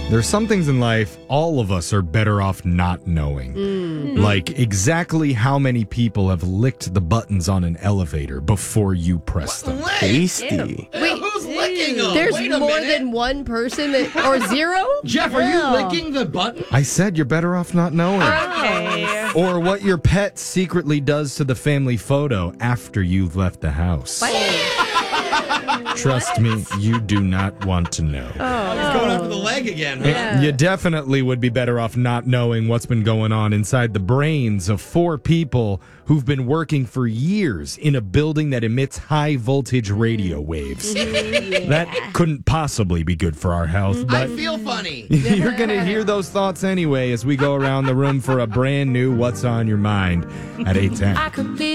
There's some things in life all of us are better off not knowing. Like exactly how many people have licked the buttons on an elevator before you press them. Tasty. Wait, who's licking them? There's Wait a more minute. than one person or zero? Jeff, are you licking the button? I said you're better off not knowing. Okay. Or what your pet secretly does to the family photo after you've left the house. Trust me, you do not want to know. He's going after the leg again, huh? You definitely would be better off not knowing what's been going on inside the brains of 4 people who've been working for years in a building that emits high voltage radio waves. That couldn't possibly be good for our health, I but feel funny. you're going to hear those thoughts anyway as we go around the room for a brand new What's on Your Mind at 8:10. I could be